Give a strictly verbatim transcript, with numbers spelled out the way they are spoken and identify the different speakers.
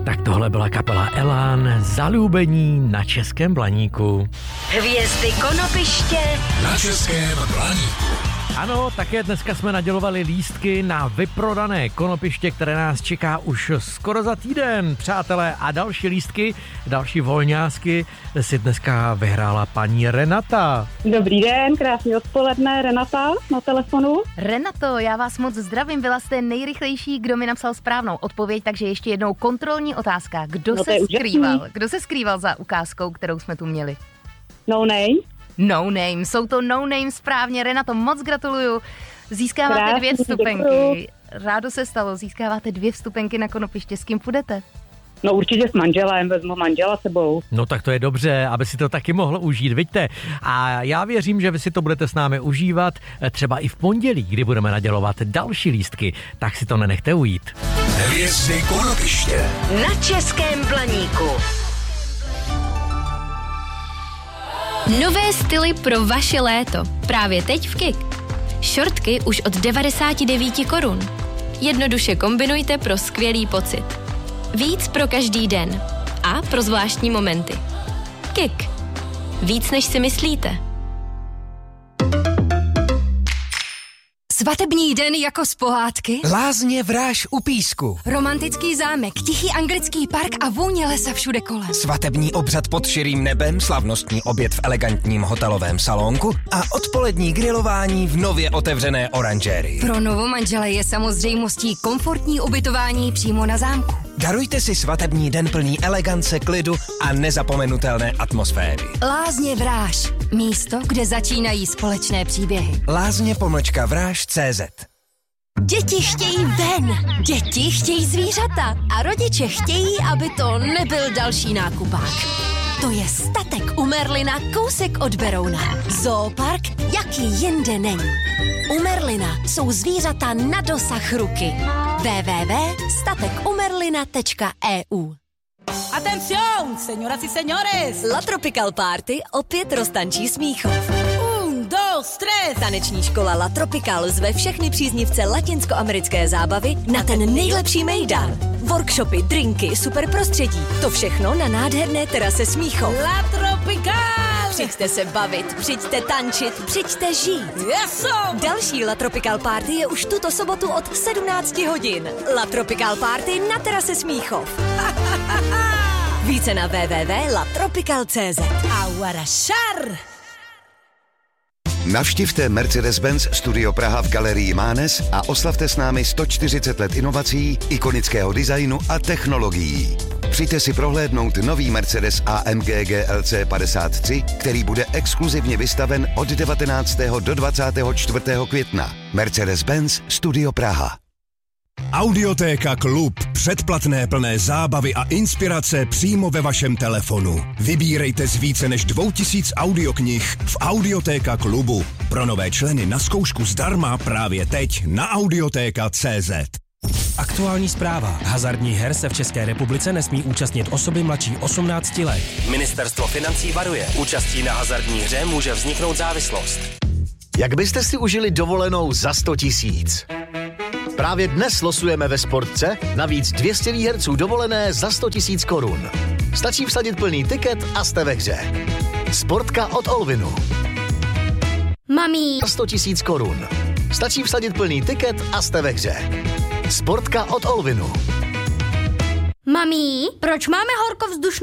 Speaker 1: Tak tohle byla kapela Elán, Zalúbení na Českém Blaníku.
Speaker 2: Hvězdy konopiště
Speaker 3: na Českém Blaníku.
Speaker 1: Ano, také dneska jsme nadělovali lístky na vyprodané konopiště, které nás čeká už skoro za týden, přátelé. A další lístky, další volňásky si dneska vyhrála paní Renata.
Speaker 4: Dobrý den, krásný odpoledne, Renata na telefonu.
Speaker 5: Renato, já vás moc zdravím, byla jste nejrychlejší, kdo mi napsal správnou odpověď, takže ještě jednou kontrolní otázka. Kdo
Speaker 4: no,
Speaker 5: se skrýval? Kdo se skrýval za ukázkou, kterou jsme tu měli?
Speaker 4: No name.
Speaker 5: No name, jsou to no name správně, Renato, moc gratuluju. Získáváte
Speaker 4: Krásný,
Speaker 5: dvě vstupenky.
Speaker 4: Děkuju.
Speaker 5: Rádo se stalo, získáváte dvě vstupenky na konopiště. S kým půjdete?
Speaker 4: No určitě s manželem, vezmu manžela sebou.
Speaker 1: No tak to je dobře, aby si to taky mohl užít, vidíte. A já věřím, že vy si to budete s námi užívat třeba i v pondělí, kdy budeme nadělovat další lístky, tak si to nenechte ujít.
Speaker 3: Hvězdy konopiště
Speaker 2: na Českém Blaníku.
Speaker 6: Nové styly pro vaše léto. Právě teď v Kik. Šortky už od devadesát devět korun. Jednoduše kombinujte pro skvělý pocit. Víc pro každý den. A pro zvláštní momenty. Kik. Víc než si myslíte.
Speaker 7: Svatební den jako z pohádky?
Speaker 8: Lázně Vráž u Písku.
Speaker 7: Romantický zámek, tichý anglický park a vůně lesa všude kolem.
Speaker 8: Svatební obřad pod širým nebem, slavnostní oběd v elegantním hotelovém salonku a odpolední grilování v nově otevřené oranžérii.
Speaker 7: Pro novomanžele je samozřejmostí komfortní ubytování přímo na zámku.
Speaker 8: Darujte si svatební den plný elegance, klidu a nezapomenutelné atmosféry.
Speaker 7: Lázně Vráž. Místo, kde začínají společné příběhy.
Speaker 8: Lázně pomlčka Vráž tečka cé zet.
Speaker 7: Děti chtějí ven, děti chtějí zvířata a rodiče chtějí, aby to nebyl další nákupák. To je Statek u Merlina kousek od Berouna. Zoopark, jaký jinde není. U Merlina jsou zvířata na dosah ruky. w w w tečka statek u merlina tečka e u.
Speaker 9: Atención, señoras y señores!
Speaker 2: La Tropical Party opět roztančí Smíchov.
Speaker 9: Un, dos, tres!
Speaker 2: Taneční škola La Tropical zve všechny příznivce latinskoamerické zábavy na ten nejlepší mejdan. Workshopy, drinky, super prostředí. To všechno na nádherné terase Smíchov.
Speaker 9: La Tropical!
Speaker 2: Přijďte se bavit, přijďte tančit, přijďte žít.
Speaker 9: Yeso!
Speaker 2: Další La Tropical Party je už tuto sobotu od sedmnáct hodin. La Tropical Party na terase Smíchov. Více na w w w tečka la tropical tečka cé zet.
Speaker 9: Aguarašar!
Speaker 10: Navštivte Mercedes-Benz Studio Praha v Galerii Mánes a oslavte s námi sto čtyřicet let inovací, ikonického designu a technologií. Přijďte si prohlédnout nový Mercedes A M G G L C padesát tři, který bude exkluzivně vystaven od devatenáctého do dvacátého čtvrtého května. Mercedes-Benz Studio Praha.
Speaker 3: Audiotéka Klub. Předplatné plné zábavy a inspirace přímo ve vašem telefonu. Vybírejte z více než dvou tisíc audioknih v Audiotéka Klubu. Pro nové členy na zkoušku zdarma právě teď na audiotéka tečka cé zet.
Speaker 11: Aktuální zpráva. Hazardních her se v České republice nesmí účastnit osoby mladší osmnácti let.
Speaker 12: Ministerstvo financí varuje. Účastí na hazardní hře může vzniknout závislost.
Speaker 13: Jak byste si užili dovolenou za sto tisíc? Právě dnes losujeme ve Sportce navíc dvě stě výherců dovolené za sto tisíc korun. Stačí vsadit plný tiket a jste ve hře. Sportka od Olvinu.
Speaker 7: Mami.
Speaker 13: Za sto tisíc korun. Stačí vsadit plný tiket a jste ve hře. Sportka od Olvinu.
Speaker 7: Mami, proč máme horkovzdušnou